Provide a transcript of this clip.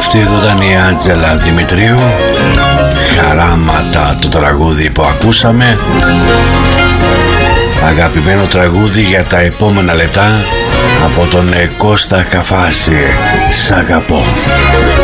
Αυτή εδώ ήταν η Άντζελα Δημητρίου. Χαράματα το τραγούδι που ακούσαμε. Αγαπημένο τραγούδι για τα επόμενα λεπτά από τον Κώστα Καφάση. Σ' αγαπώ.